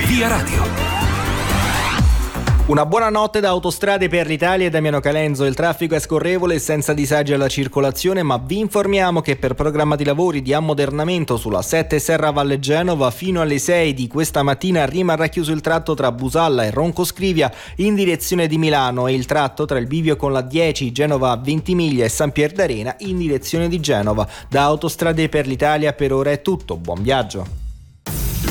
Via Radio. Una buona notte da Autostrade per l'Italia e Damiano Calenzo. Il traffico è scorrevole e senza disagi alla circolazione, ma vi informiamo che per programma di lavori di ammodernamento sulla 7 Serra Valle Genova fino alle 6 di questa mattina rimarrà chiuso il tratto tra Busalla e Roncoscrivia in direzione di Milano e il tratto tra il bivio con la 10 Genova a Ventimiglia e San Pier d'Arena in direzione di Genova. Da Autostrade per l'Italia per ora è tutto. Buon viaggio.